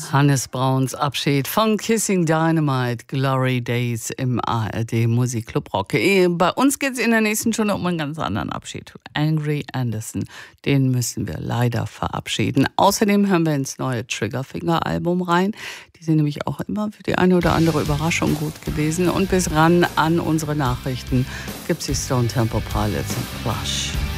Hannes Brauns Abschied von Kissing Dynamite, Glory Days im ARD Musikclub Rock. Bei uns geht es in der nächsten Stunde um einen ganz anderen Abschied. Angry Anderson, den müssen wir leider verabschieden. Außerdem hören wir ins neue Triggerfinger-Album rein. Die sind nämlich auch immer für die eine oder andere Überraschung gut gewesen. Und bis ran an unsere Nachrichten gibt es die Stone Temple Pilots und Crush.